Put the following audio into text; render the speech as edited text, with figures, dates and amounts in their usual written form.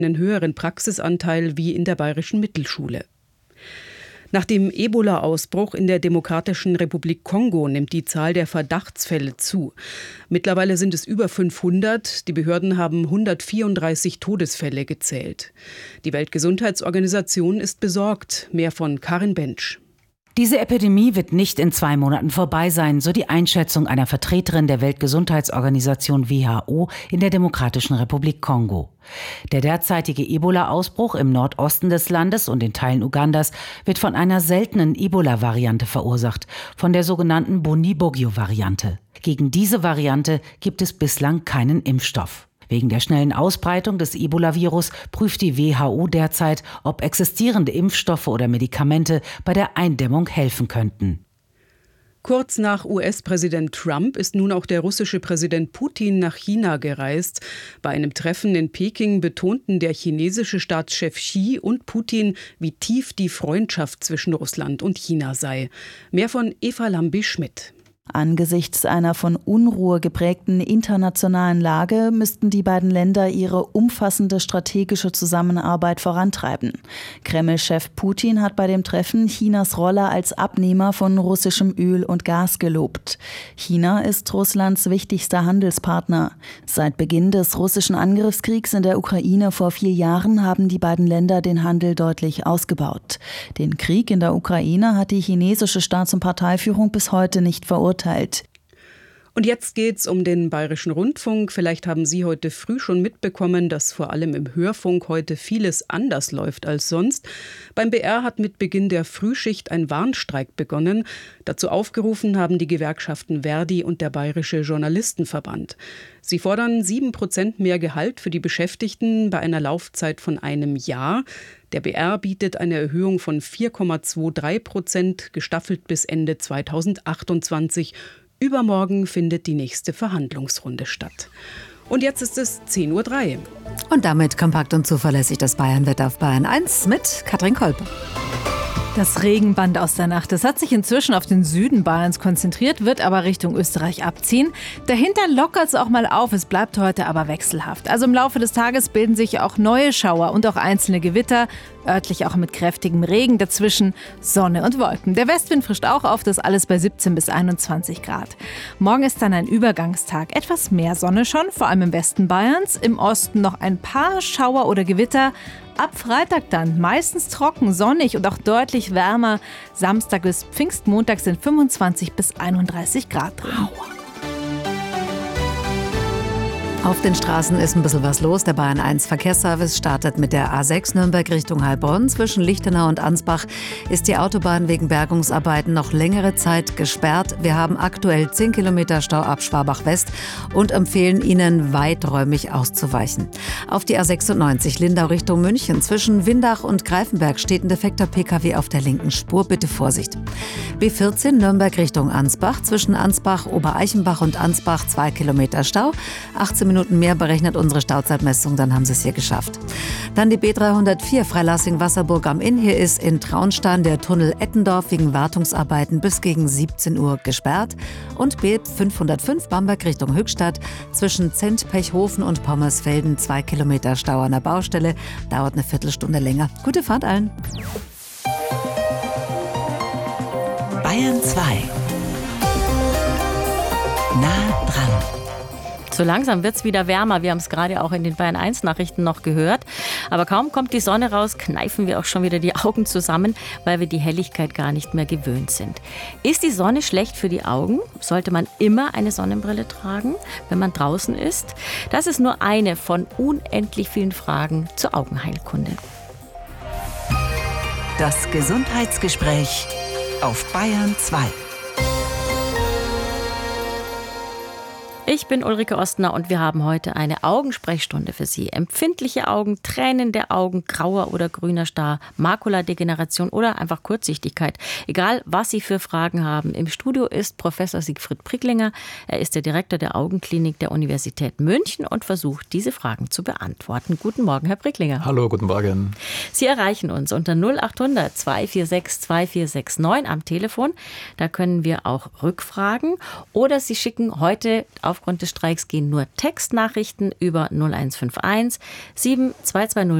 einen höheren Praxisanteil wie in der Bayerischen Mittelschule. Nach dem Ebola-Ausbruch in der Demokratischen Republik Kongo nimmt die Zahl der Verdachtsfälle zu. Mittlerweile sind es über 500. Die Behörden haben 134 Todesfälle gezählt. Die Weltgesundheitsorganisation ist besorgt. Mehr von Karin Bentsch. Diese Epidemie wird nicht in 2 Monaten vorbei sein, so die Einschätzung einer Vertreterin der Weltgesundheitsorganisation WHO in der Demokratischen Republik Kongo. Der derzeitige Ebola-Ausbruch im Nordosten des Landes und in Teilen Ugandas wird von einer seltenen Ebola-Variante verursacht, von der sogenannten Bundibugyo-Variante. Gegen diese Variante gibt es bislang keinen Impfstoff. Wegen der schnellen Ausbreitung des Ebola-Virus prüft die WHO derzeit, ob existierende Impfstoffe oder Medikamente bei der Eindämmung helfen könnten. Kurz nach US-Präsident Trump ist nun auch der russische Präsident Putin nach China gereist. Bei einem Treffen in Peking betonten der chinesische Staatschef Xi und Putin, wie tief die Freundschaft zwischen Russland und China sei. Mehr von Eva Lambi-Schmidt. Angesichts einer von Unruhe geprägten internationalen Lage müssten die beiden Länder ihre umfassende strategische Zusammenarbeit vorantreiben. Kreml-Chef Putin hat bei dem Treffen Chinas Rolle als Abnehmer von russischem Öl und Gas gelobt. China ist Russlands wichtigster Handelspartner. Seit Beginn des russischen Angriffskriegs in der Ukraine vor 4 Jahren haben die beiden Länder den Handel deutlich ausgebaut. Den Krieg in der Ukraine hat die chinesische Staats- und Parteiführung bis heute nicht verurteilt. Und jetzt geht's um den Bayerischen Rundfunk. Vielleicht haben Sie heute früh schon mitbekommen, dass vor allem im Hörfunk heute vieles anders läuft als sonst. Beim BR hat mit Beginn der Frühschicht ein Warnstreik begonnen. Dazu aufgerufen haben die Gewerkschaften Verdi und der Bayerische Journalistenverband. Sie fordern 7% mehr Gehalt für die Beschäftigten bei einer Laufzeit von einem Jahr. Der BR bietet eine Erhöhung von 4,23%, gestaffelt bis Ende 2028. Übermorgen findet die nächste Verhandlungsrunde statt. Und jetzt ist es 10:03 Uhr. Und damit kompakt und zuverlässig das Bayernwetter auf Bayern 1 mit Katrin Kolpe. Das Regenband aus der Nacht, das hat sich inzwischen auf den Süden Bayerns konzentriert, wird aber Richtung Österreich abziehen. Dahinter lockert es auch mal auf, es bleibt heute aber wechselhaft. Also im Laufe des Tages bilden sich auch neue Schauer und auch einzelne Gewitter, örtlich auch mit kräftigem Regen, dazwischen Sonne und Wolken. Der Westwind frischt auch auf, das alles bei 17 bis 21 Grad. Morgen ist dann ein Übergangstag, etwas mehr Sonne schon, vor allem im Westen Bayerns, im Osten noch ein paar Schauer oder Gewitter. Ab Freitag dann meistens trocken, sonnig und auch deutlich wärmer. Samstag bis Pfingstmontag sind 25 bis 31 Grad drin. Auf den Straßen ist ein bisschen was los. Der Bayern 1 Verkehrsservice startet mit der A6 Nürnberg Richtung Heilbronn. Zwischen Lichtenau und Ansbach ist die Autobahn wegen Bergungsarbeiten noch längere Zeit gesperrt. Wir haben aktuell 10 Kilometer Stau ab Schwabach West und empfehlen Ihnen, weiträumig auszuweichen. Auf die A96 Lindau Richtung München. Zwischen Windach und Greifenberg steht ein defekter Pkw auf der linken Spur. Bitte Vorsicht. B14 Nürnberg Richtung Ansbach. Zwischen Ansbach, Obereichenbach und Ansbach 2 Kilometer Stau. 18 Minuten mehr berechnet unsere Stauzeitmessung, dann haben Sie es hier geschafft. Dann die B304 Freilassing-Wasserburg am Inn. Hier ist in Traunstein der Tunnel Ettendorf wegen Wartungsarbeiten bis gegen 17 Uhr gesperrt. Und B505 Bamberg Richtung Höchstadt. Zwischen Zent-Pechhofen und Pommersfelden 2 Kilometer Stau an der Baustelle. Dauert eine Viertelstunde länger. Gute Fahrt allen. Bayern 2. Nah dran. So langsam wird es wieder wärmer. Wir haben es gerade auch in den Bayern 1 Nachrichten noch gehört. Aber kaum kommt die Sonne raus, kneifen wir auch schon wieder die Augen zusammen, weil wir die Helligkeit gar nicht mehr gewöhnt sind. Ist die Sonne schlecht für die Augen? Sollte man immer eine Sonnenbrille tragen, wenn man draußen ist? Das ist nur eine von unendlich vielen Fragen zur Augenheilkunde. Das Gesundheitsgespräch auf Bayern 2. Ich bin Ulrike Ostner und wir haben heute eine Augensprechstunde für Sie. Empfindliche Augen, tränende Augen, grauer oder grüner Star, Makuladegeneration oder einfach Kurzsichtigkeit. Egal, was Sie für Fragen haben. Im Studio ist Professor Siegfried Pricklinger. Er ist der Direktor der Augenklinik der Universität München und versucht, diese Fragen zu beantworten. Guten Morgen, Herr Pricklinger. Hallo, guten Morgen. Sie erreichen uns unter 0800 246 2469 am Telefon. Da können wir auch Rückfragen oder Sie schicken heute aufgrund Hintergrund des Streiks gehen nur Textnachrichten über 0151 7220